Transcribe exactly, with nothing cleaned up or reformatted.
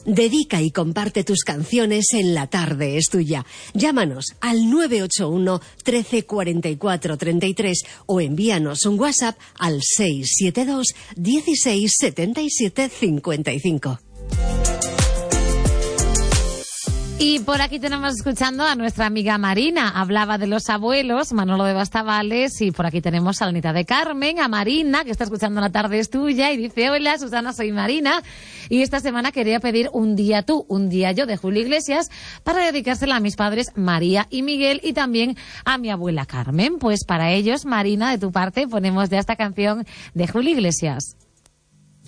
Dedica y comparte tus canciones en La Tarde es Tuya. Llámanos al nueve ocho uno, trece, cuarenta y cuatro, treinta y tres o envíanos un WhatsApp al seis siete dos, dieciséis, setenta y siete, cincuenta y cinco. Y por aquí tenemos escuchando a nuestra amiga Marina. Hablaba de los abuelos, Manolo de Bastavales, y por aquí tenemos a la Anita de Carmen, a Marina, que está escuchando La Tarde es Tuya, y dice: hola, Susana, soy Marina, y esta semana quería pedir Un día tú, un día yo, de Julio Iglesias, para dedicársela a mis padres María y Miguel, y también a mi abuela Carmen. Pues para ellos, Marina, de tu parte, ponemos ya esta canción de Julio Iglesias.